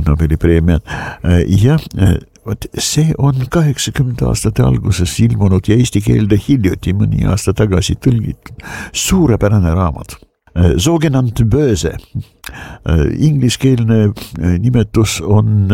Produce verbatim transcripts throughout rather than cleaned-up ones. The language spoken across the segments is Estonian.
Nobeli preemia. Ja võt, see on kaheksakümnenda aastate alguses ilmunud ja eesti keelde hiljuti mõni aasta tagasi tõlgitud suurepärane raamat. Sogenannt böse. Ingliskeelne nimetus on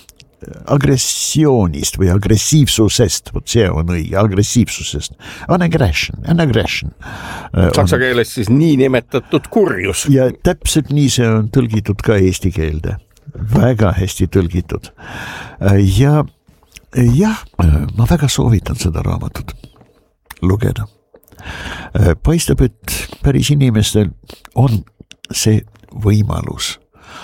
agressioonist või agressiivsusest, vot see on õige, agressiivsusest. An aggression, an aggression. Saksa keeles siis nii nimetatud kurjus. Ja täpselt nii see on tõlgitud ka eesti keelde. Väga hästi tõlgitud. Ja jah, ma väga soovitan seda raamatut lugeda. Paistab, et päris inimestel on see võimalus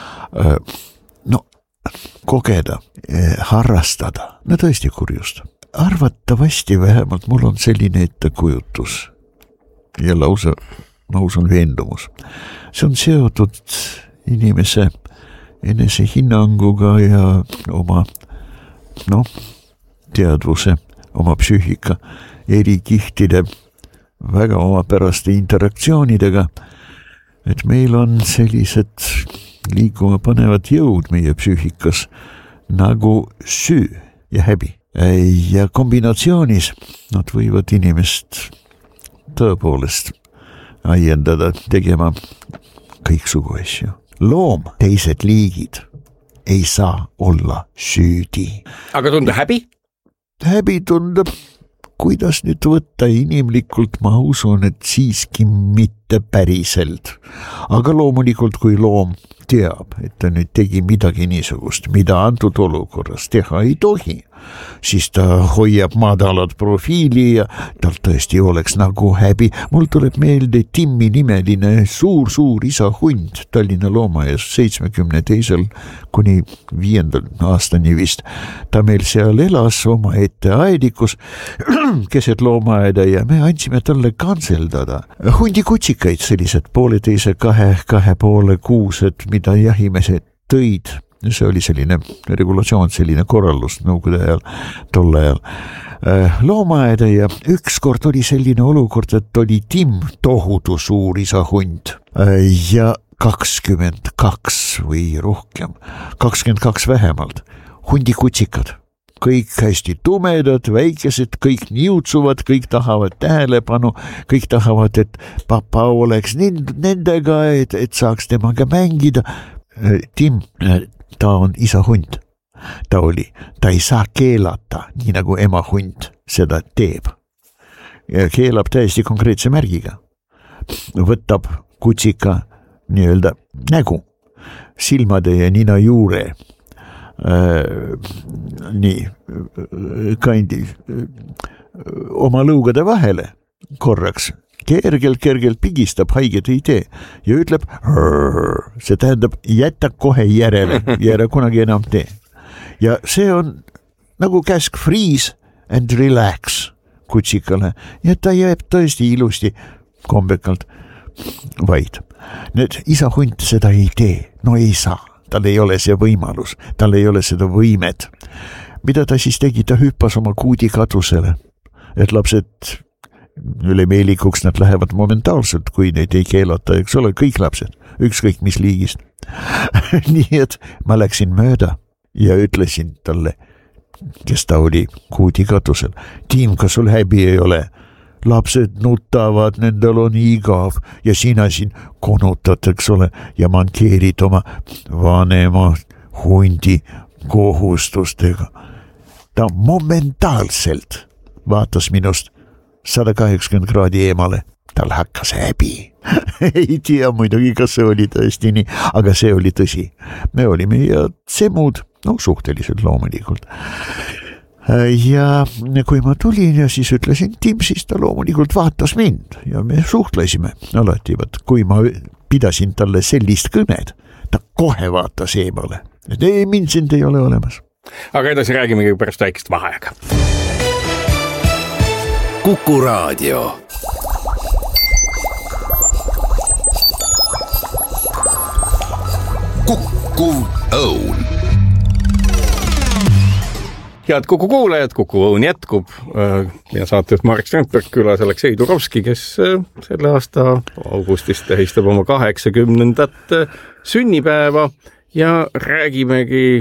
no, kogeda, harrastada, no tõesti kurjust. Arvatavasti vähemalt mul on selline ettekujutus ja lausa, ma usun, veendumus. See on seotud inimese enese hinnanguga ja oma no, teadvuse, oma psüühika eri kihtide väga omapäraste interaktsioonidega, et meil on sellised liikuma panevad jõud meie psüühikas nagu süü ja häbi. Ja kombinatsioonis nad võivad inimest tõepoolest aiendada tegema kõiksugu asju. Loom, teised liigid ei saa olla süüdi. Aga tunda häbi? Häbi tundab, kuidas nüüd võtta inimlikult, ma usun, et siiski mitte päriselt. Aga loomulikult, kui loom teab, et ta nüüd tegi midagi niisugust, mida antud olukorras teha ei tohi, siis ta hoiab madalat profiili ja tal tõesti oleks nagu häbi. Mul tuleb meelde Timmi nimeline suur-suur isa hund Tallinna loomaaias seitsmekümne teisel kuni viiendal aastani vist. Ta meil seal elas oma ette aedikus keset loomaaeda ja me andsime talle kantseldada. Hundi kutsikaid, sellised pooleteise kahe, kahe poole kuused, mida jahimehed tõid. See oli selline regulatsioon, selline korraldus nõukogude ajal, tol ajal. Loomaaeda ja ükskord oli selline olukord, et oli Tim tohutu suur isa hund ja kakskümmend kaks või rohkem, kakskümmend kaks vähemalt, hundi kutsikad. Kõik hästi tumedad, väikesed, kõik niutsuvad, kõik tahavad tähelepanu, kõik tahavad, et papa oleks nendega, et, et saaks temaga mängida. Tim, ta on isa hund. Ta oli, ta ei saa keelata, nii nagu ema hund seda teeb. Ja keelab täiesti konkreetse märgiga. Võtab kutsika nii-öelda nägu, silmade ja nina juure. Äh, nii kandi oma lõugade vahele korraks kergelt, kergelt pigistab, haiget ei tee ja ütleb rrr, see tähendab jätta kohe järele ja ära kunagi enam tee. Ja see on nagu käsk freeze and relax kutsikale ja ta jääb tõesti ilusti kombekalt vaid. Nüüd isa hunt seda ei tee, no ei saa. Tal ei ole see võimalus, tal ei ole seda võimet. Mida ta siis tegi? Ta hüppas oma kuudi katusele, et lapsed üle meelikuks nad lähevad momentaalselt, kui neid ei keelata, eks ole, kõik lapsed, ükskõik mis liigist. Nii et ma läksin mööda ja ütlesin talle, kes ta oli kuudi katusel, Tiim, kas sul häbi ei ole? Lapsed nutavad, nendel on igav ja sina siin konutad, eks ole, ja mankeerid oma vanema hundi kohustustega. Ta momentaalselt vaatas minust sada kaheksakümmend kraadi eemale. Tal hakkas häbi. Ei tea muidugi, kas see oli tõesti nii, aga see oli tõsi. Me olime ja semud, no suhteliselt loomulikult. Ja kui ma tulin ja siis ütlesin Tim, siis ta loomulikult vaatas mind ja me suhtlesime alati, võt, kui ma pidasin talle sellist kõned, ta kohe vaatas eemale, et ei, mind sind ei ole olemas. Aga edasi räägimegi pärast väikest vaheaega. Kuku Raadio. Kuku Õun. Head Kuku kuulajad, Kuku Õun jätkub ja saates Marek Strandberg külas Aleksei Turovski, kes selle aasta augustis tähistab oma kaheksakümnendat sünnipäeva ja räägimegi